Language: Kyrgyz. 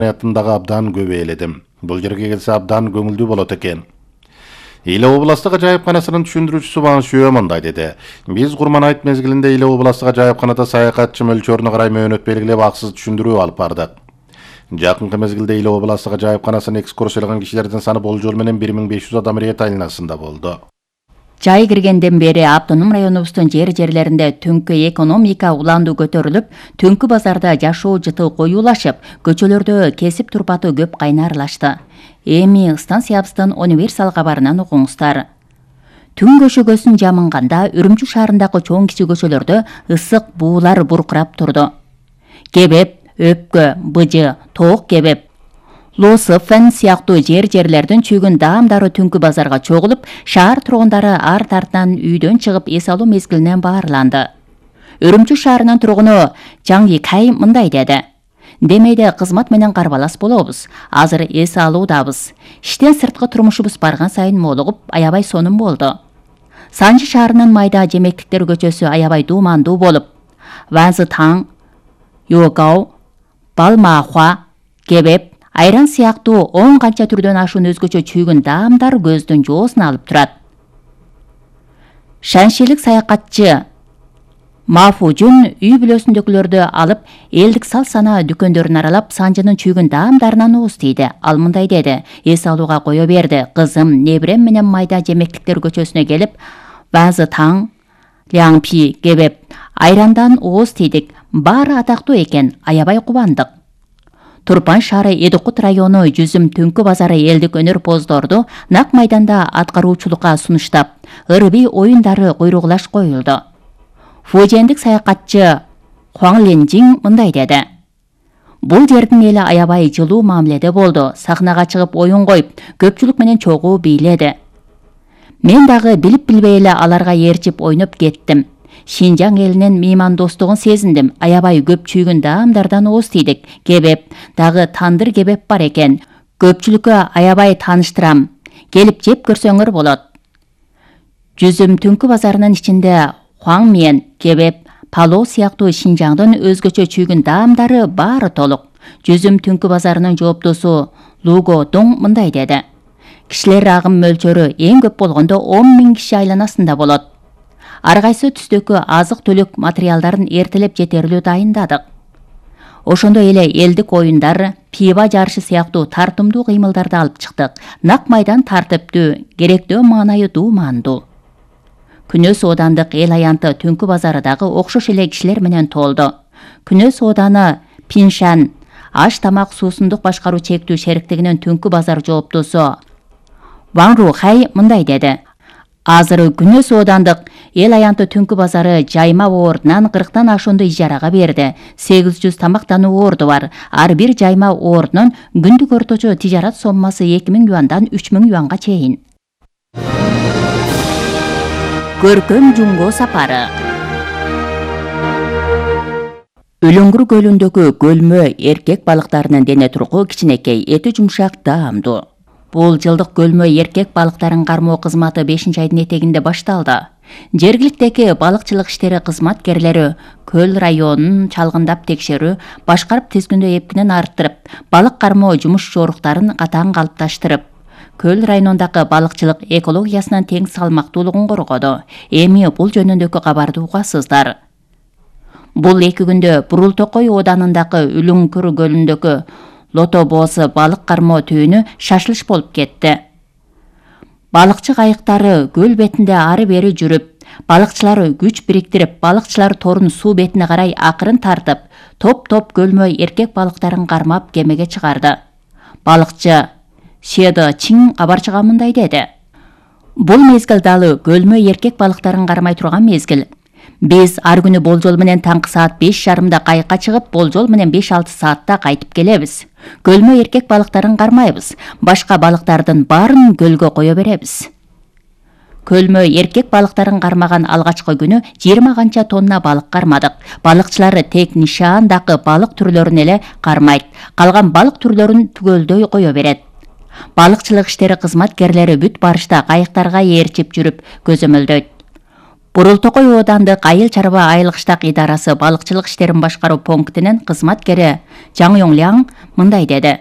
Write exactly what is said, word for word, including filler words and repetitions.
Ятындагы абдан көбөйледим. Бул жерге келсе абдан көңүлдүү болот экен. Иле областык ажайыпканасынын түшүндүрүүчүсү Баң Шүйө мындай деди. Биз Курман айт мезгилинде Иле областык ажайыпканада саякатчы мөлчөрүнө карай мөөнөт белгилеп акысыз түшүндүрүү алып бардык. Жакынкы мезгилде Иле областык ажайыпканасына экскурсияланган кишилердин саны болжол менен бир миң беш жүз адам рейд айланасында болду. Жай киргенден бери автоном районубуздун жер жерлеринде түнкү экономика уланду көтөрүлүп, түнкү базарда жашоо жыты коюлашып, көчөлөрдө кесип турпаты көп кайнарлашты. Эми станциябыздын универсал кабарынан окуңуздар. Түн көшөгөсүн жамынганда Үрүмчү шаарындагы чоң кичи көчөлөрдө ысык буулар буркурап турду. Кебеп, өпкө, быжы, тоок кебеп, Лософен сыяктуу жер-жерлердин чүйгүн даамдары түнкү базарга чогулуп, шаар тургундары арт артынан үйдөн чыгып эс алуу мезгилинен баарланды. Үрүмчү шаарынын тургуну Жаң Икай мындай деди. Демейде кызмат менен карбалас болобуз. Азыр эс алуудабыз. Иштен сырткы турмушубуз барган сайын молугуп, аябай сонун болду. Санжы шаарынын майда жемектиктер көчөсү аябай дуумандуу болуп, Ванзы Таң, Йогау, Балмахуа, Кебеп, айран сыяктуу он канча түрдөн ашуун өзгөчө чүйгүн даамдар көздүн жоосун алып турат. Шаншилик саякатчы Мафужун үй бүлөсүндөгүлөрдү алып, элдик сал сана дүкөндөрүн аралап, Санжынын чүйгүн даамдарынан ууз тийди. Ал мындай деди: эс алууга кое берди. Кызым, небирем менен майда жемектиктер көчөсүнө келип, Ванзы Таң, Ляңпи, Кебеп, айрандан ууз тийдик. Баары атактуу экен, аябай кубандык. Турпан шаары Эдикут району жүзүм түнкү базары элдик өнөр поздорду нак майданда аткаруучулукка сунуштап, ырбий оюндары куйругулаш коюлду. Фужендик саякатчы Хуаң Ленжиң мындай деди. Бул жердин эли аябай жылуу мамиледе болду. Сахнага чыгып оюн коюп, көпчүлүк менен чогуу бийледи. Мен дагы билип билбей эле аларга ээрчип ойноп кеттим. Шинжаң элинин меймандостугун сезиндим. Аябай көп чүйгүн даамдардан ууз тийдик. Кебеп, дагы тандыр кебеп бар экен. Көпчүлүккө аябай тааныштырам. Келип жеп көрсөңөр болот. Жүзүм түнкү базарынын ичинде Хуаң мен Кебеп, палоо сыяктуу Шинжаңдын өзгөчө чүйгүн даамдары баары толук. Жүзүм түнкү базарынын жооптосу Луго Доң мындай деди. Кишилер агым мөлчөрү эң көп болгондо он миң киши айланасында болот. Ар кайсы түстөгү азык-түлүк материалдарын эртелеп жетерлүү дайындадык. Ошондой эле элдик оюндар, пиво жарышы сыяктуу тартымдуу кыймылдарды алып чыктык. Нак майдан тартиптүү, керектөө маанайы дуумандуу. Күнөс Оодандык эл аянты түнкү базары дагы окшош эле кишилер менен толду. Күнөс Ооданы Пиншан аш тамак суусундук башкаруу чектүү шериктигинин түнкү базар жооптосу Ваң Рухай мындай деди. Азыр Күнөс Оодандык эл аянты түнкү базары жайма ордунан кырктан ашуунду ижарага берди. сегиз жүз тамактануу орду бар. Ар бир жайма ордунун күндүк орточо тижарат соммасы эки миң юандан үч миң юанга чейин. Көркөм Жумго сапары. Өлөңгүр көлүндөгү көлмө эркек балыктарынын дене тургу кичинекей, эти жумшак, даамдуу. Бул жылдык көлмө эркек балыктарын кармоо кызматы бешинчи айдын этегинде башталды. Жергиликтеги балыкчылык иштери кызматкерлери көл районун чалгындап текшерүү, башкарып тизгиндөө эпкинин арттырып, балык кармоо жумуш жоруктарын катаң калыпташтырып, көл районундагы балыкчылык экологиясынын тең салмактуулугун коргоду. Эми бул жөнүндөгү кабарды угасыздар. Бул эки күндө Бурул Токой Ооданындагы Үлүңкүр көлүндөгү Лотобоосу балык кармоо түбүнү шашылыш болуп кетти. Балыкчы кайыктары көл бетинде ары бери жүрүп, балыкчылар күч бириктирип, балыкчылар торун суу бетине карай акырын тартып, топ-топ көлмө эркек балыктарын кармап кемеге чыгарды. Балыкчы Седо Чин кабарчыга мындай деди. Бул мезгил далы көлмө эркек балыктарын кармай турган мезгил. Биз ар күнү болжол менен таңкы саат беш жарымда кайыкка чыгып, болжол менен беш алты саатта кайтып келебиз. Көлмө эркек балыктарын кармайбыз. Башка балыктардын баарын көлгө кое беребиз. Көлмө эркек балыктарын кармаган алгачкы күнү жыйырма канча тонна балык кармадык. Балыкчылар тек нишаандагы балык түрлөрүн эле кармайт. Калган балык түрлөрүн түгөлдөй кое берет. Балыкчылык иштери кызматкерлери бүт барышта кайыктарга ээрчип жүрүп көзөмөлдөйт. Бурултокой оодандык айыл чарба айыл кыштак идарасы балыкчылык иштерин башкаруу пунктинин кызматкери Жаң Йоңляң мындай деди.